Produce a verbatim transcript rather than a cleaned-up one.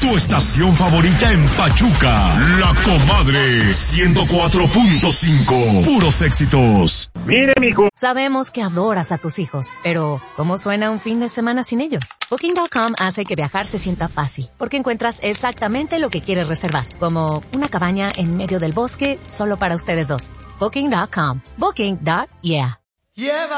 Tu estación favorita en Pachuca, La Comadre, ciento cuatro punto cinco. Puros éxitos. Mire, mijo. Sabemos que adoras a tus hijos, pero ¿cómo suena un fin de semana sin ellos? Booking punto com hace que viajar se sienta fácil, porque encuentras exactamente lo que quieres reservar, como una cabaña en medio del bosque solo para ustedes dos. Booking punto com. Booking. Yeah.